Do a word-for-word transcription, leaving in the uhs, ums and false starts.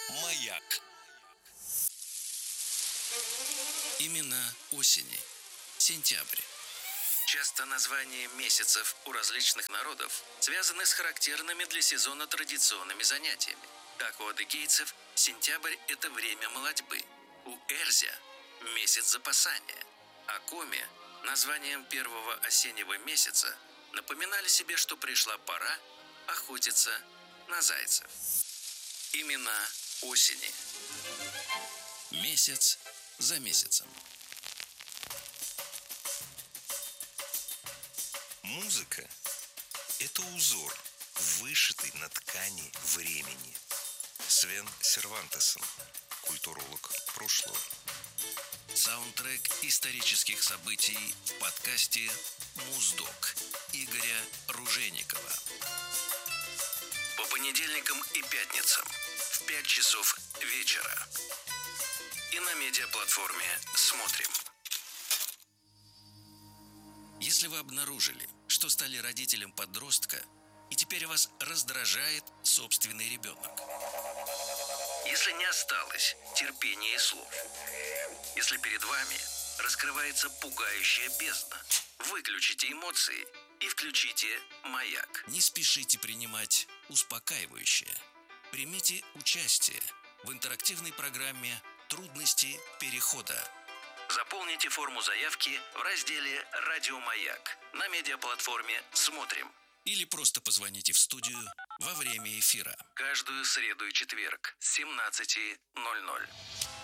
Маяк. Имена осени. Сентябрь. Часто названия месяцев у различных народов связаны с характерными для сезона традиционными занятиями. Так у адыгейцев сентябрь – это время молодьбы, у эрзя – месяц запасания, а коми названием первого осеннего месяца напоминали себе, что пришла пора охотиться на зайцев. Имена осени. Месяц за месяцем. Музыка – это узор, вышитый на ткани времени. Свен Сервантесен, культуролог прошлого. Саундтрек исторических событий в подкасте «Муздок» Игоря Ружейникова. По понедельникам и пятницам в пять часов вечера. И на медиаплатформе «Смотрим». Если вы обнаружили, что стали родителем подростка, и теперь вас раздражает собственный ребенок. Если не осталось терпения и слов. Если перед вами раскрывается пугающая бездна, выключите эмоции и включите «Маяк». Не спешите принимать успокаивающее. Примите участие в интерактивной программе «Трудности перехода». Заполните форму заявки в разделе «Радио Маяк» на медиаплатформе «Смотрим». Или просто позвоните в студию во время эфира. Каждую среду и четверг с семнадцати ноль-ноль.